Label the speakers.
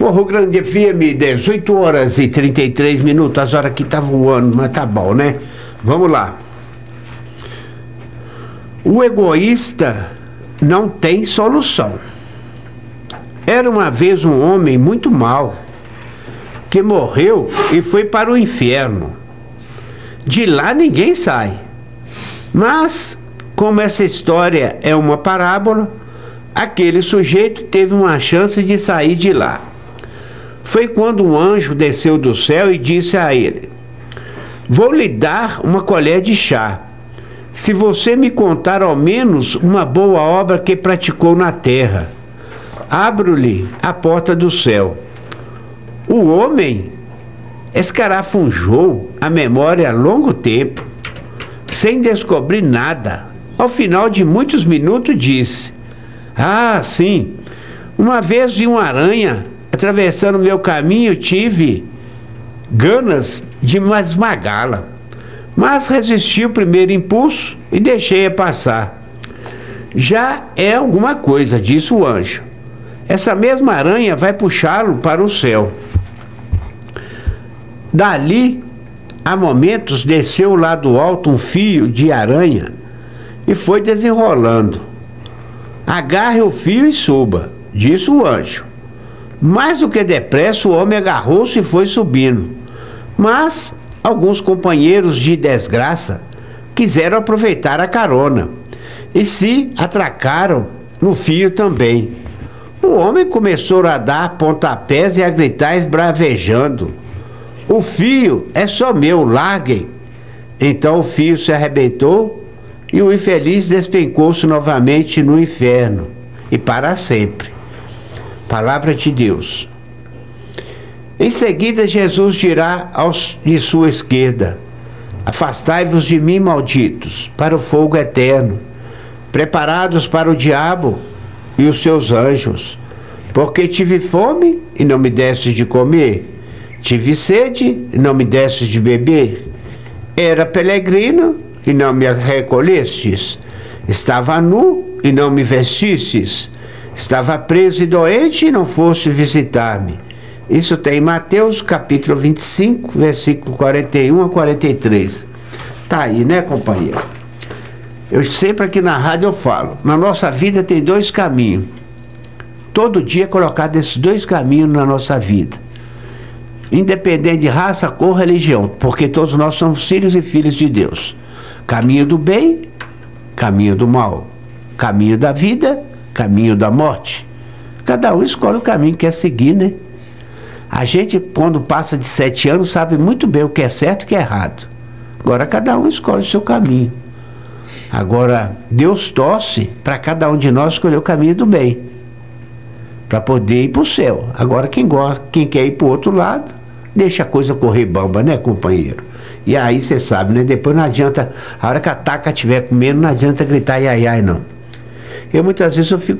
Speaker 1: Morro Grande FM, 18 horas e 33 minutos. As horas aqui tá voando, mas tá bom, né? Vamos lá. O egoísta não tem solução. Era uma vez um homem muito mau que morreu e foi para o inferno. De lá ninguém sai. Mas, como essa história é uma parábola, aquele sujeito teve uma chance de sair de lá. Foi quando um anjo desceu do céu e disse a ele: vou lhe dar uma colher de chá, se você me contar ao menos uma boa obra que praticou na terra. Abro-lhe a porta do céu. O homem escarafunchou a memória há longo tempo, sem descobrir nada. Ao final de muitos minutos disse: ah, sim, uma vez vi uma aranha atravessando meu caminho, tive ganas de esmagá-la, mas resisti ao primeiro impulso e deixei-a passar. Já é alguma coisa, disse o anjo. Essa mesma aranha vai puxá-lo para o céu. Dali, a momentos, desceu lá do alto um fio de aranha e foi desenrolando. Agarre o fio e suba, disse o anjo. Mais do que depressa, o homem agarrou-se e foi subindo. Mas alguns companheiros de desgraça quiseram aproveitar a carona e se atracaram no fio também. O homem começou a dar pontapés e a gritar esbravejando: o fio é só meu, larguem. Então o fio se arrebentou e o infeliz despencou-se novamente no inferno, e para sempre. Palavra de Deus. Em seguida, Jesus dirá aos de sua esquerda: afastai-vos de mim, malditos, para o fogo eterno, preparados para o diabo e os seus anjos. Porque tive fome e não me destes de comer, tive sede e não me destes de beber, era peregrino e não me recolhestes, estava nu e não me vestistes, estava preso e doente e não foste visitar-me. Isso tem em Mateus capítulo 25, versículo 41 a 43. Tá aí, né, companheiro? Eu sempre aqui na rádio eu falo, na nossa vida tem dois caminhos. Todo dia é colocado esses dois caminhos na nossa vida, independente de raça, cor, religião, porque todos nós somos filhos e filhas de Deus. Caminho do bem, caminho do mal, caminho da vida, caminho da morte. Cada um escolhe o caminho que quer seguir, né? A gente, quando passa de 7 anos, sabe muito bem o que é certo e o que é errado. Agora cada um escolhe o seu caminho. Agora Deus torce para cada um de nós escolher o caminho do bem, para poder ir para o céu. Agora quem quer ir para o outro lado, deixa a coisa correr bamba, né, companheiro? E aí você sabe, né? Depois não adianta, a hora que a taca estiver comendo, não adianta gritar ai, ai, ai, não. Muitas vezes eu fico